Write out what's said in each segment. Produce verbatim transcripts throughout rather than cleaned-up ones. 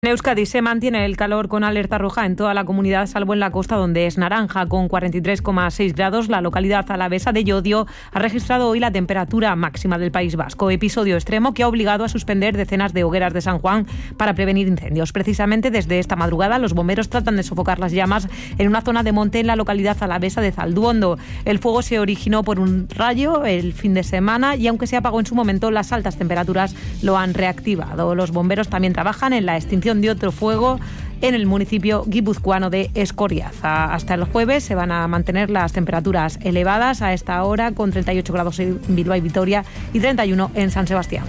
En Euskadi se mantiene el calor con alerta roja en toda la comunidad, salvo en la costa, donde es naranja, con cuarenta y tres coma seis grados. La localidad alavesa de Llodio ha registrado hoy la temperatura máxima del País Vasco. Episodio extremo que ha obligado a suspender decenas de hogueras de San Juan para prevenir incendios. Precisamente desde esta madrugada, los bomberos tratan de sofocar las llamas en una zona de monte en la localidad alavesa de Zalduondo. El fuego se originó por un rayo el fin de semana y, aunque se apagó en su momento, las altas temperaturas lo han reactivado. Los bomberos también trabajan en la extinción de otro fuego en el municipio guipuzcoano de Escoriaza. Hasta el jueves se van a mantener las temperaturas elevadas a esta hora, con treinta y ocho grados en Bilbao y Vitoria y treinta y uno en San Sebastián.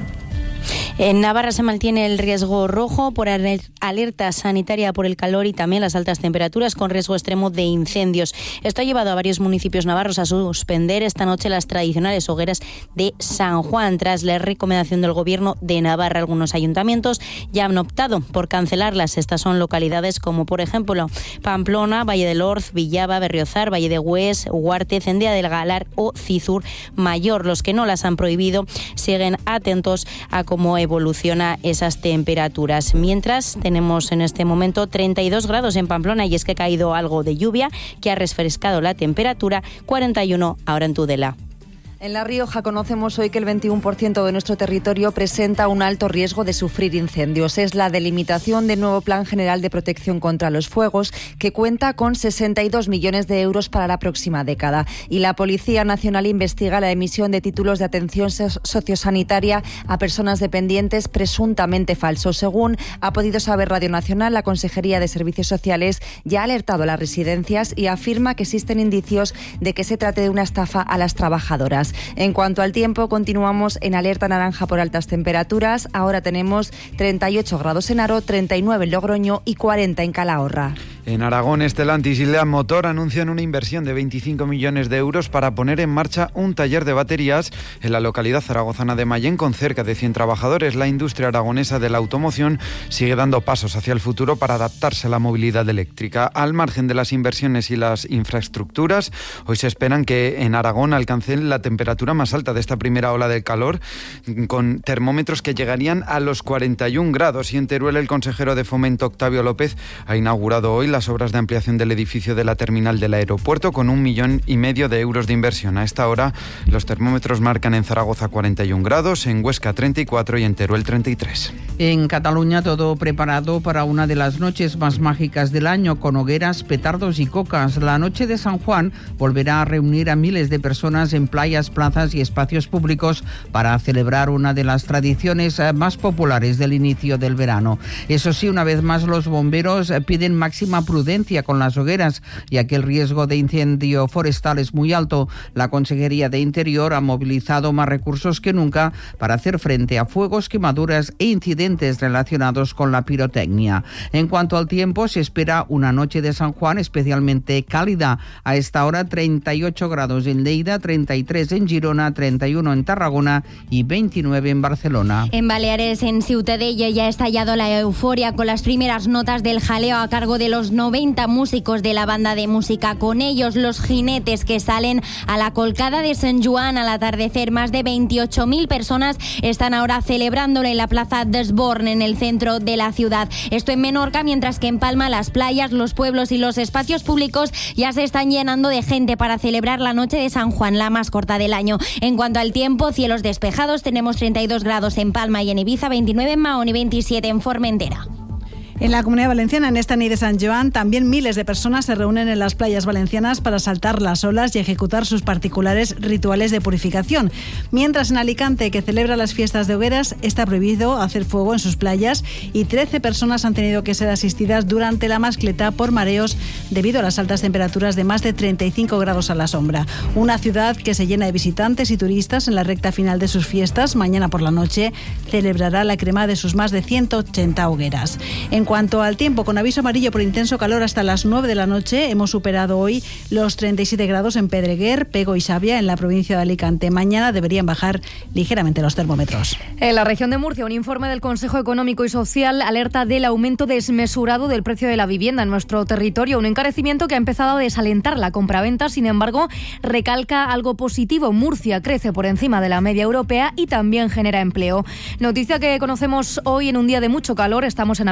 En Navarra se mantiene el riesgo rojo por alerta sanitaria por el calor y también las altas temperaturas, con riesgo extremo de incendios. Esto ha llevado a varios municipios navarros a suspender esta noche las tradicionales hogueras de San Juan. Tras la recomendación del Gobierno de Navarra, algunos ayuntamientos ya han optado por cancelarlas. Estas son localidades como, por ejemplo, Pamplona, Valle del Orz, Villaba, Berriozar, Valle de Hues, Huarte, Cendea del Galar o Cizur Mayor. Los que no las han prohibido siguen atentos a cómo evoluciona esas temperaturas. Mientras, tenemos en este momento treinta y dos grados en Pamplona, y es que ha caído algo de lluvia que ha refrescado la temperatura. Cuarenta y uno ahora en Tudela. En La Rioja conocemos hoy que el veintiuno por ciento de nuestro territorio presenta un alto riesgo de sufrir incendios. Es la delimitación del nuevo Plan General de Protección contra los Fuegos, que cuenta con sesenta y dos millones de euros para la próxima década. Y la Policía Nacional investiga la emisión de títulos de atención sociosanitaria a personas dependientes presuntamente falsos. Según ha podido saber Radio Nacional, la Consejería de Servicios Sociales ya ha alertado a las residencias y afirma que existen indicios de que se trate de una estafa a las trabajadoras. En cuanto al tiempo, continuamos en alerta naranja por altas temperaturas. Ahora tenemos treinta y ocho grados en Haro, treinta y nueve en Logroño y cuarenta en Calahorra. En Aragón, Stellantis y Lean Motor anuncian una inversión de veinticinco millones de euros para poner en marcha un taller de baterías en la localidad zaragozana de Mayén, con cerca de cien trabajadores. La industria aragonesa de la automoción sigue dando pasos hacia el futuro para adaptarse a la movilidad eléctrica. Al margen de las inversiones y las infraestructuras, hoy se esperan que en Aragón alcancen la temperatura más alta de esta primera ola del calor, con termómetros que llegarían a los cuarenta y un grados. Y en Teruel, el consejero de Fomento, Octavio López, ha inaugurado hoy las obras de ampliación del edificio de la terminal del aeropuerto, con un millón y medio de euros de inversión. A esta hora, los termómetros marcan en Zaragoza cuarenta y un grados, en Huesca treinta y cuatro y en Teruel treinta y tres. En Cataluña, todo preparado para una de las noches más mágicas del año, con hogueras, petardos y cocas. La noche de San Juan volverá a reunir a miles de personas en playas, plazas y espacios públicos para celebrar una de las tradiciones más populares del inicio del verano. Eso sí, una vez más, los bomberos piden máxima prudencia con las hogueras, ya que el riesgo de incendio forestal es muy alto. La Consejería de Interior ha movilizado más recursos que nunca para hacer frente a fuegos, quemaduras e incidentes relacionados con la pirotecnia. En cuanto al tiempo, se espera una noche de San Juan especialmente cálida. A esta hora, treinta y ocho grados en Lleida, treinta y tres en Girona, treinta y uno en Tarragona y veintinueve en Barcelona. En Baleares, en Ciutadella, ya ha estallado la euforia con las primeras notas del jaleo a cargo de los noventa músicos de la banda de música. Con ellos, los jinetes que salen a la colcada de Sant Joan al atardecer. Más de veintiocho mil personas están ahora celebrándolo en la plaza d'Esborn, en el centro de la ciudad. Esto en Menorca, mientras que en Palma las playas, los pueblos y los espacios públicos ya se están llenando de gente para celebrar la noche de San Juan, la más corta del año. En cuanto al tiempo, cielos despejados, tenemos treinta y dos grados en Palma y en Ibiza, veintinueve en Mahón y veintisiete en Formentera. En la Comunidad Valenciana, en esta nit de Sant Joan, también miles de personas se reúnen en las playas valencianas para saltar las olas y ejecutar sus particulares rituales de purificación. Mientras en Alicante, que celebra las fiestas de hogueras, está prohibido hacer fuego en sus playas y trece personas han tenido que ser asistidas durante la mascleta por mareos debido a las altas temperaturas de más de treinta y cinco grados a la sombra. Una ciudad que se llena de visitantes y turistas en la recta final de sus fiestas. Mañana por la noche celebrará la crema de sus más de ciento ochenta hogueras. En En cuanto al tiempo, con aviso amarillo por intenso calor hasta las nueve de la noche, hemos superado hoy los treinta y siete grados en Pedreguer, Pego y Xàbia, en la provincia de Alicante. Mañana deberían bajar ligeramente los termómetros. En la región de Murcia, un informe del Consejo Económico y Social alerta del aumento desmesurado del precio de la vivienda en nuestro territorio, un encarecimiento que ha empezado a desalentar la compraventa. Sin embargo, recalca algo positivo: Murcia crece por encima de la media europea y también genera empleo. Noticia que conocemos hoy en un día de mucho calor. Estamos en aviso amarillo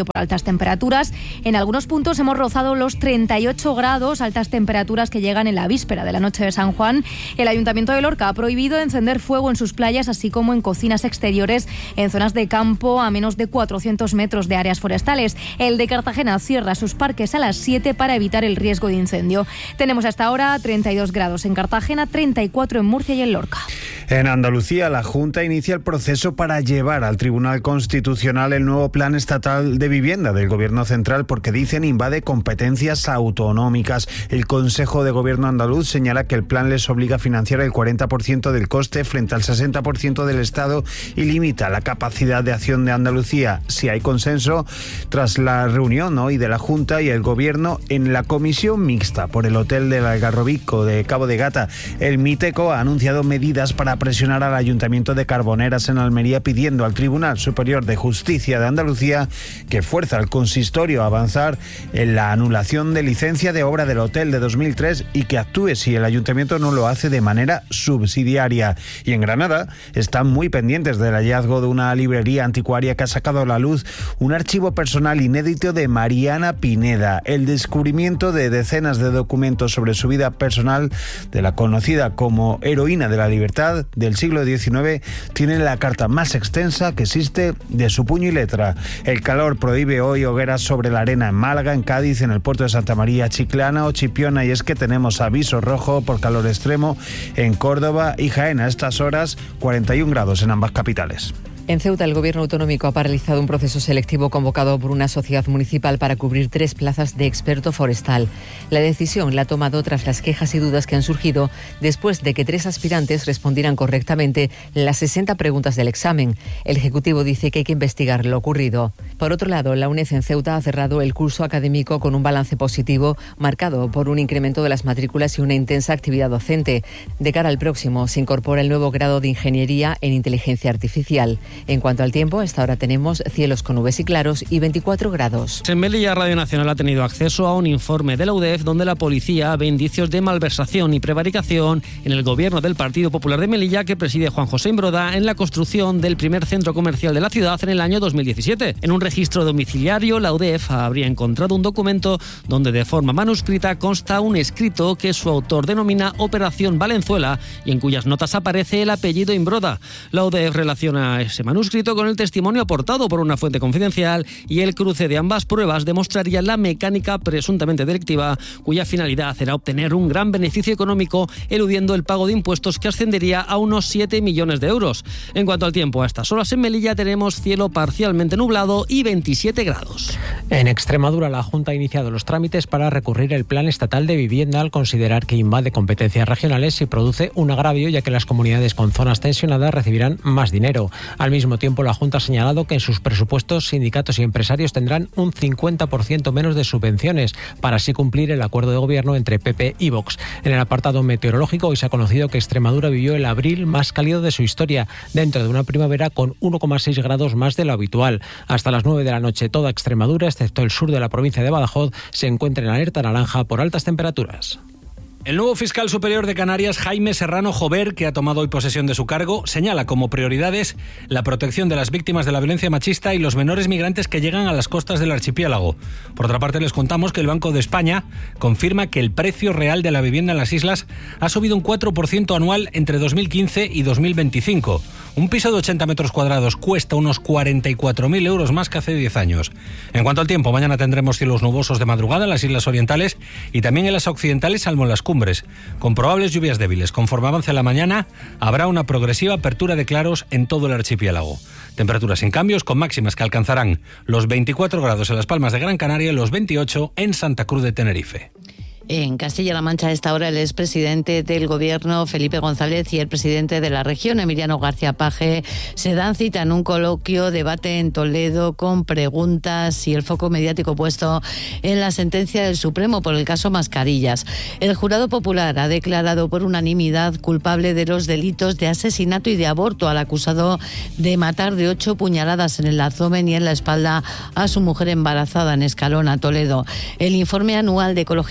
incendio por altas temperaturas. En algunos puntos hemos rozado los treinta y ocho grados, altas temperaturas que llegan en la víspera de la noche de San Juan. El Ayuntamiento de Lorca ha prohibido encender fuego en sus playas, así como en cocinas exteriores en zonas de campo a menos de cuatrocientos metros de áreas forestales. El de Cartagena cierra sus parques a las siete para evitar el riesgo de incendio. Tenemos hasta ahora treinta y dos grados en Cartagena, treinta y cuatro en Murcia y en Lorca. En Andalucía, la Junta inicia el proceso para llevar al Tribunal Constitucional el nuevo Plan Estatal de Vivienda del Gobierno Central porque, dicen, invade competencias autonómicas. El Consejo de Gobierno andaluz señala que el plan les obliga a financiar el cuarenta por ciento del coste frente al sesenta por ciento del Estado y limita la capacidad de acción de Andalucía. Si hay consenso, tras la reunión hoy de la Junta y el Gobierno en la comisión mixta por el Hotel del Algarrobico de Cabo de Gata, el Miteco ha anunciado medidas para presionar al Ayuntamiento de Carboneras en Almería, pidiendo al Tribunal Superior de Justicia de Andalucía que fuerza al consistorio a avanzar en la anulación de licencia de obra del hotel de dos mil tres y que actúe si el Ayuntamiento no lo hace de manera subsidiaria. Y en Granada están muy pendientes del hallazgo de una librería anticuaria que ha sacado a la luz un archivo personal inédito de Mariana Pineda. El descubrimiento de decenas de documentos sobre su vida personal de la conocida como heroína de la libertad del siglo diecinueve tiene la carta más extensa que existe de su puño y letra. El calor prohíbe hoy hogueras sobre la arena en Málaga, en Cádiz, en el puerto de Santa María, Chiclana o Chipiona, y es que tenemos aviso rojo por calor extremo en Córdoba y Jaén a estas horas, cuarenta y un grados en ambas capitales. En Ceuta, el Gobierno autonómico ha paralizado un proceso selectivo convocado por una sociedad municipal para cubrir tres plazas de experto forestal. La decisión la ha tomado tras las quejas y dudas que han surgido después de que tres aspirantes respondieran correctamente las sesenta preguntas del examen. El Ejecutivo dice que hay que investigar lo ocurrido. Por otro lado, la UNED en Ceuta ha cerrado el curso académico con un balance positivo marcado por un incremento de las matrículas y una intensa actividad docente. De cara al próximo, se incorpora el nuevo grado de Ingeniería en Inteligencia Artificial. En cuanto al tiempo, hasta ahora tenemos cielos con nubes y claros y veinticuatro grados. En Melilla, Radio Nacional ha tenido acceso a un informe de la U D E F donde la policía ve indicios de malversación y prevaricación en el gobierno del Partido Popular de Melilla que preside Juan José Imbroda en la construcción del primer centro comercial de la ciudad en el año dos mil diecisiete. En un registro domiciliario, la U D E F habría encontrado un documento donde de forma manuscrita consta un escrito que su autor denomina Operación Valenzuela y en cuyas notas aparece el apellido Imbroda. La U D E F relaciona ese manuscrito con el testimonio aportado por una fuente confidencial y el cruce de ambas pruebas demostraría la mecánica presuntamente delictiva cuya finalidad era obtener un gran beneficio económico eludiendo el pago de impuestos que ascendería a unos siete millones de euros. En cuanto al tiempo, a estas horas en Melilla tenemos cielo parcialmente nublado y veintisiete grados. En Extremadura, la Junta ha iniciado los trámites para recurrir el Plan Estatal de Vivienda al considerar que invade competencias regionales y produce un agravio, ya que las comunidades con zonas tensionadas recibirán más dinero. Al mismo tiempo, la Junta ha señalado que en sus presupuestos sindicatos y empresarios tendrán un cincuenta por ciento menos de subvenciones para así cumplir el acuerdo de gobierno entre P P y Vox. En el apartado meteorológico, hoy se ha conocido que Extremadura vivió el abril más cálido de su historia, dentro de una primavera con uno coma seis grados más de lo habitual. Hasta las nueve de la noche, toda Extremadura, excepto el sur de la provincia de Badajoz, se encuentra en alerta naranja por altas temperaturas. El nuevo fiscal superior de Canarias, Jaime Serrano Jover, que ha tomado hoy posesión de su cargo, señala como prioridades la protección de las víctimas de la violencia machista y los menores migrantes que llegan a las costas del archipiélago. Por otra parte, les contamos que el Banco de España confirma que el precio real de la vivienda en las islas ha subido un cuatro por ciento anual entre dos mil quince y dos mil veinticinco. Un piso de ochenta metros cuadrados cuesta unos cuarenta y cuatro mil euros más que hace diez años. En cuanto al tiempo, mañana tendremos cielos nubosos de madrugada en las islas orientales y también en las occidentales, salvo en las cumbres, con probables lluvias débiles. Conforme avance la mañana, habrá una progresiva apertura de claros en todo el archipiélago. Temperaturas sin cambios, con máximas que alcanzarán los veinticuatro grados en Las Palmas de Gran Canaria y los veintiocho en Santa Cruz de Tenerife. En Castilla-La Mancha, a esta hora, el expresidente del Gobierno, Felipe González, y el presidente de la región, Emiliano García Paje, se dan cita en un coloquio, debate en Toledo, con preguntas y el foco mediático puesto en la sentencia del Supremo por el caso Mascarillas. El jurado popular ha declarado por unanimidad culpable de los delitos de asesinato y de aborto al acusado de matar de ocho puñaladas en el abdomen y en la espalda a su mujer embarazada en Escalona, Toledo. El informe anual de Ecologistas en Acción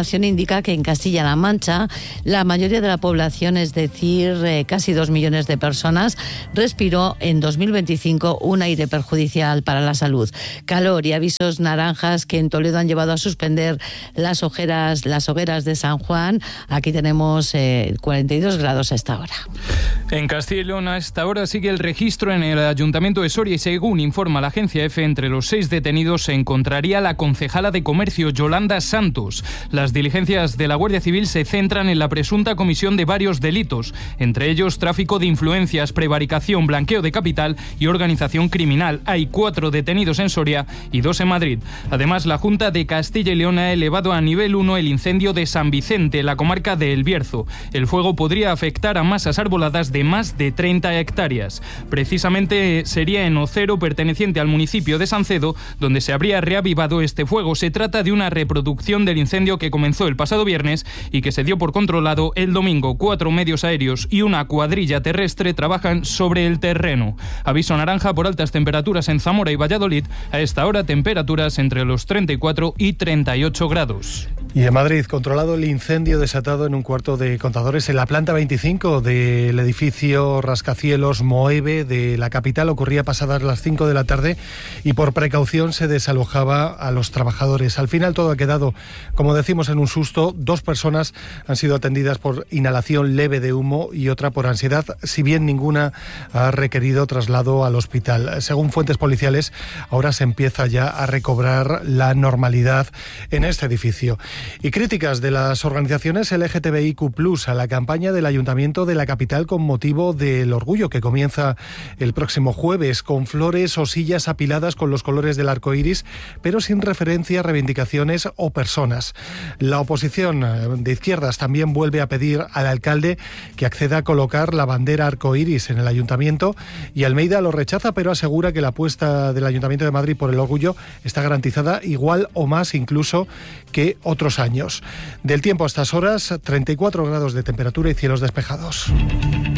información indica que en Castilla-La Mancha la mayoría de la población, es decir, eh, casi dos millones de personas, respiró en dos mil veinticinco un aire perjudicial para la salud. Calor y avisos naranjas que en Toledo han llevado a suspender las hogueras, las hogueras de San Juan. Aquí tenemos eh, cuarenta y dos grados a esta hora. En Castilla y León a esta hora sigue el registro en el Ayuntamiento de Soria y según informa la agencia EFE, entre los seis detenidos se encontraría la concejala de Comercio, Yolanda Santos. Las diligencias de la Guardia Civil se centran en la presunta comisión de varios delitos, entre ellos tráfico de influencias, prevaricación, blanqueo de capital y organización criminal. Hay cuatro detenidos en Soria y dos en Madrid. Además, la Junta de Castilla y León ha elevado a nivel uno el incendio de San Vicente, la comarca de El Bierzo. El fuego podría afectar a masas arboladas de más de treinta hectáreas. Precisamente sería en Ocero, perteneciente al municipio de Sancedo, donde se habría reavivado este fuego. Se trata de una reproducción del incendio que comenzó el pasado viernes y que se dio por controlado el domingo. Cuatro medios aéreos y una cuadrilla terrestre trabajan sobre el terreno. Aviso naranja por altas temperaturas en Zamora y Valladolid. A esta hora temperaturas entre los treinta y cuatro y treinta y ocho grados. Y en Madrid, controlado el incendio desatado en un cuarto de contadores en la planta veinticinco del edificio Rascacielos Moeve de la capital. Ocurría pasadas las cinco de la tarde y por precaución se desalojaba a los trabajadores. Al final todo ha quedado, como decimos, en un susto. Dos personas han sido atendidas por inhalación leve de humo y otra por ansiedad, si bien ninguna ha requerido traslado al hospital. Según fuentes policiales, ahora se empieza ya a recobrar la normalidad en este edificio. Y críticas de las organizaciones L G T B I Q plus, a la campaña del Ayuntamiento de la capital con motivo del orgullo que comienza el próximo jueves, con flores o sillas apiladas con los colores del arco iris, pero sin referencia a reivindicaciones o personas. La oposición de izquierdas también vuelve a pedir al alcalde que acceda a colocar la bandera arco iris en el Ayuntamiento, y Almeida lo rechaza, pero asegura que la apuesta del Ayuntamiento de Madrid por el orgullo está garantizada igual o más incluso que otros años. Del tiempo a estas horas, treinta y cuatro grados de temperatura y cielos despejados.